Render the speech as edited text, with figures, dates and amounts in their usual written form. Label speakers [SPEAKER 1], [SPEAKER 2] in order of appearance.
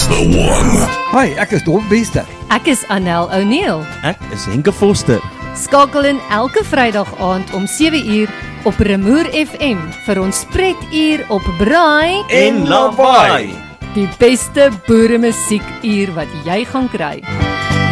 [SPEAKER 1] the one.
[SPEAKER 2] Hi, ek is Dom Bester.
[SPEAKER 3] Ek is Anel O'Neil.
[SPEAKER 4] Ek is Henke Foster.
[SPEAKER 3] Skakel in elke Vrydag aand om 7uur op Remoer FM vir ons spretuur op Braai
[SPEAKER 4] En Lawaai.
[SPEAKER 3] Die beste boeremusiekuur wat jy gaan kry.